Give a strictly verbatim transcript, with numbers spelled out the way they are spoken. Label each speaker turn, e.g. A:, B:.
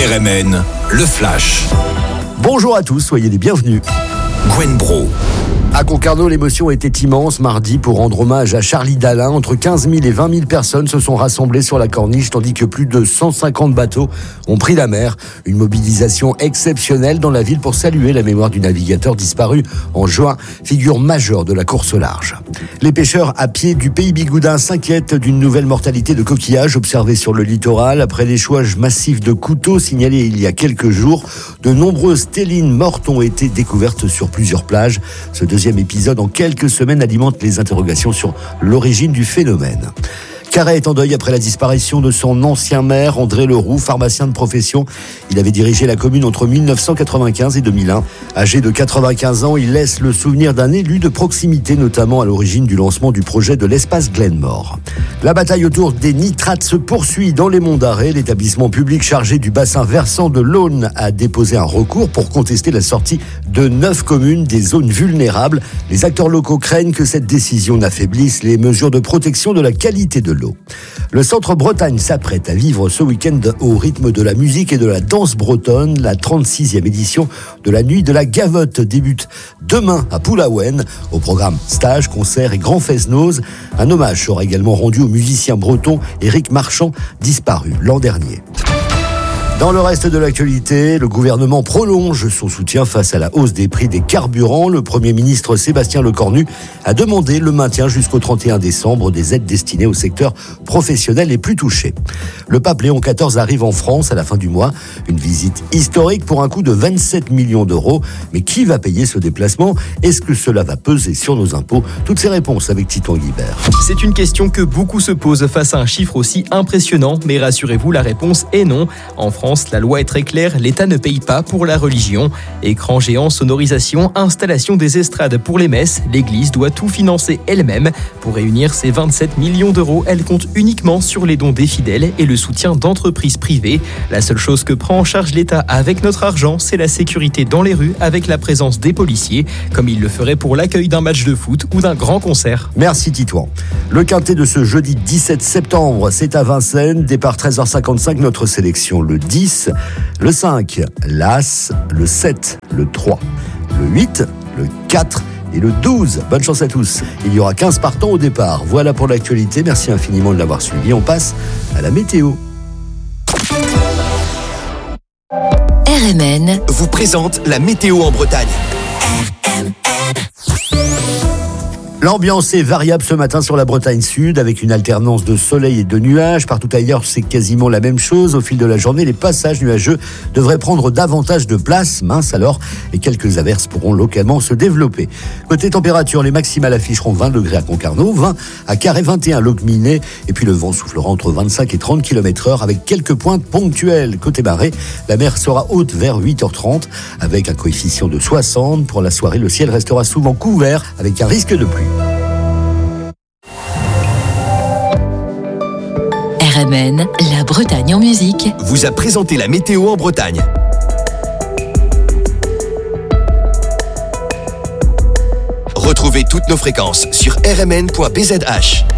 A: R M N, le Flash.
B: Bonjour à tous, soyez les bienvenus.
A: Gwen Bro.
B: À Concarneau, l'émotion était immense mardi pour rendre hommage à Charlie Dalin. Entre quinze mille et vingt mille personnes se sont rassemblées sur la corniche, tandis que plus de cent cinquante bateaux ont pris la mer. Une mobilisation exceptionnelle dans la ville pour saluer la mémoire du navigateur disparu en juin, figure majeure de la course au large. Les pêcheurs à pied du pays Bigoudin s'inquiètent d'une nouvelle mortalité de coquillages observée sur le littoral. Après l'échouage massif de couteaux signalé il y a quelques jours, de nombreuses stélines mortes ont été découvertes sur plusieurs plages. Ce deuxième épisode en quelques semaines alimente les interrogations sur l'origine du phénomène. Carhaix est en deuil après la disparition de son ancien maire, André Leroux, pharmacien de profession. Il avait dirigé la commune entre mille neuf cent quatre-vingt-quinze et deux mille un. Âgé de quatre-vingt-quinze ans, il laisse le souvenir d'un élu de proximité, notamment à l'origine du lancement du projet de l'espace Glenmore. La bataille autour des nitrates se poursuit dans les Monts d'Arrée. L'établissement public chargé du bassin versant de l'Aulne a déposé un recours pour contester la sortie de neuf communes des zones vulnérables. Les acteurs locaux craignent que cette décision n'affaiblisse les mesures de protection de la qualité de l'eau. Le Centre Bretagne s'apprête à vivre ce week-end au rythme de la musique et de la danse bretonne. La trente-sixième édition de la Nuit de la Gavotte débute demain à Poulaouen. Au programme stage, concerts et grands fest-noz. Un hommage sera également rendu au musicien breton Éric Marchand, disparu l'an dernier. Dans le reste de l'actualité, le gouvernement prolonge son soutien face à la hausse des prix des carburants. Le Premier ministre Sébastien Lecornu a demandé le maintien jusqu'au trente et un décembre des aides destinées au secteur professionnel les plus touchés. Le pape Léon quatorze arrive en France à la fin du mois. Une visite historique pour un coût de vingt-sept millions d'euros. Mais qui va payer ce déplacement ? Est-ce que cela va peser sur nos impôts ? Toutes ces réponses avec Titon Guibert.
C: C'est une question que beaucoup se posent face à un chiffre aussi impressionnant. Mais rassurez-vous, la réponse est non. En France, la loi est très claire, l'État ne paye pas pour la religion. Écran géant, sonorisation, installation des estrades pour les messes, l'Église doit tout financer elle-même. Pour réunir ces vingt-sept millions d'euros, elle compte uniquement sur les dons des fidèles et le soutien d'entreprises privées. La seule chose que prend en charge l'État avec notre argent, c'est la sécurité dans les rues avec la présence des policiers, comme il le ferait pour l'accueil d'un match de foot ou d'un grand concert.
B: Merci Titouan. Le quintet de ce jeudi dix-sept septembre, c'est à Vincennes. Départ treize heures cinquante-cinq, notre sélection le dix, le cinq, l'As, le sept, le trois, le huit, le quatre et le douze. Bonne chance à tous. Il y aura quinze partants au départ. Voilà pour l'actualité. Merci infiniment de l'avoir suivi. On passe à la météo.
D: R M N
A: vous présente la météo en Bretagne.
B: L'ambiance est variable ce matin sur la Bretagne Sud avec une alternance de soleil et de nuages. Partout ailleurs, c'est quasiment la même chose. Au fil de la journée, les passages nuageux devraient prendre davantage de place. Mince alors, et quelques averses pourront localement se développer. Côté température, les maximales afficheront vingt degrés à Concarneau, vingt à Carhaix, vingt et un à Locminé. Et puis le vent soufflera entre vingt-cinq et trente kilomètres heure avec quelques pointes ponctuelles. Côté marée, la mer sera haute vers huit heures trente avec un coefficient de soixante. Pour la soirée, le ciel restera souvent couvert avec un risque de pluie.
D: R M N, la Bretagne en musique,
A: vous a présenté la météo en Bretagne. Retrouvez toutes nos fréquences sur r m n point b z h.